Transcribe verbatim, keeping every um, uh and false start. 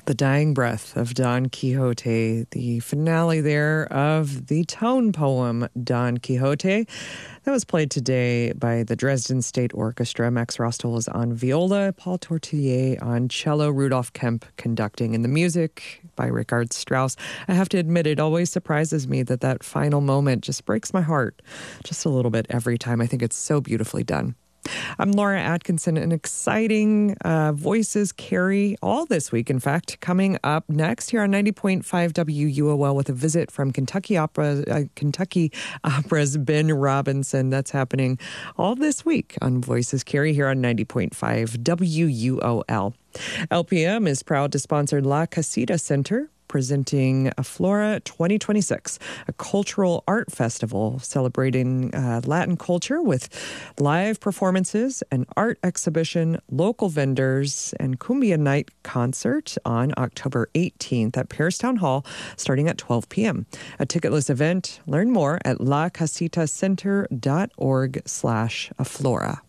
The Dying Breath of Don Quixote, the finale there of the tone poem Don Quixote. That was played today by the Dresden State Orchestra. Max Rostel was on viola, Paul Tortelier on cello, Rudolf Kemp conducting, and the music by Richard Strauss. I have to admit, it always surprises me that that final moment just breaks my heart just a little bit every time. I think it's so beautifully done. I'm Laura Atkinson, and exciting uh, voices carry all this week. In fact, coming up next here on ninety point five W U O L with a visit from Kentucky Opera, uh, Kentucky Opera's Ben Robinson. That's happening all this week on Voices Carry here on ninety point five W U O L. L P M is proud to sponsor La Casita Center, presenting Aflora twenty twenty-six, a cultural art festival celebrating uh, Latin culture with live performances, an art exhibition, local vendors, and Cumbia Night concert on October eighteenth at Paris Town Hall, starting at twelve p.m. A ticketless event. Learn more at lacasitacenter dot org slash Aflora.